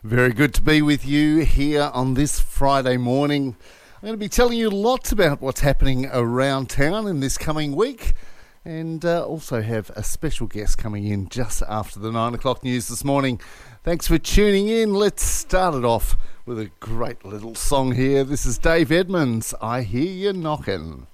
Very good to be with you here on this Friday morning. I'm going to be telling you lots about what's happening around town in this coming week, and also have a special guest coming in just after the 9 o'clock news this morning. Thanks for tuning in. Let's start it off with a great little song here. This is Dave Edmunds, I Hear You Knockin'.